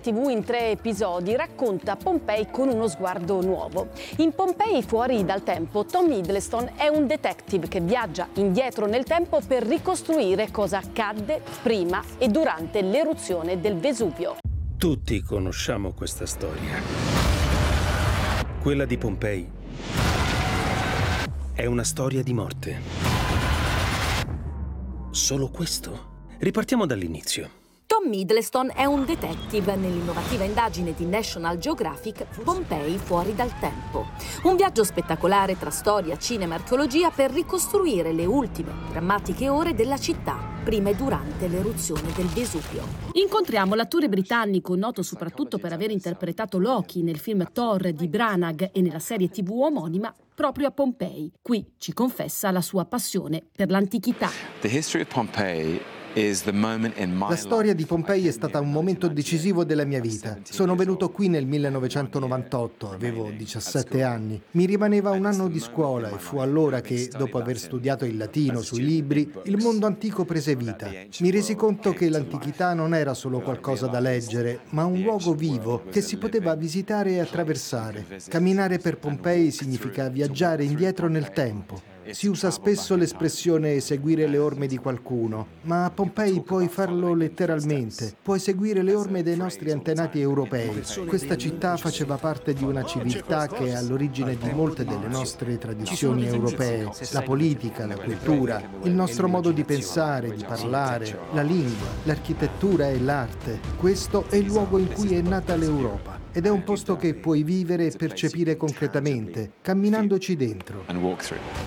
TV in 3 episodi racconta Pompei con uno sguardo nuovo. In Pompei fuori dal tempo, Tom Hiddleston è un detective che viaggia indietro nel tempo per ricostruire cosa accadde prima e durante l'eruzione del Vesuvio. Tutti conosciamo questa storia. Quella di Pompei è una storia di morte. Solo questo? Ripartiamo dall'inizio. Tom Hiddleston è un detective nell'innovativa indagine di National Geographic Pompei fuori dal tempo. Un viaggio spettacolare tra storia, cinema e archeologia per ricostruire le ultime drammatiche ore della città, prima e durante l'eruzione del Vesuvio. Incontriamo l'attore britannico, noto soprattutto per aver interpretato Loki nel film Thor di Branagh e nella serie TV omonima, proprio a Pompei. Qui ci confessa la sua passione per l'antichità. La storia di Pompei è stata un momento decisivo della mia vita. Sono venuto qui nel 1998, avevo 17 anni. Mi rimaneva un anno di scuola e fu allora che, dopo aver studiato il latino sui libri, il mondo antico prese vita. Mi resi conto che l'antichità non era solo qualcosa da leggere, ma un luogo vivo che si poteva visitare e attraversare. Camminare per Pompei significa viaggiare indietro nel tempo. Si usa spesso l'espressione seguire le orme di qualcuno, ma a Pompei puoi farlo letteralmente. Puoi seguire le orme dei nostri antenati europei. Questa città faceva parte di una civiltà che è all'origine di molte delle nostre tradizioni europee. La politica, la cultura, il nostro modo di pensare, di parlare, la lingua, l'architettura e l'arte. Questo è il luogo in cui è nata l'Europa. Ed è un posto che puoi vivere e percepire concretamente, camminandoci dentro.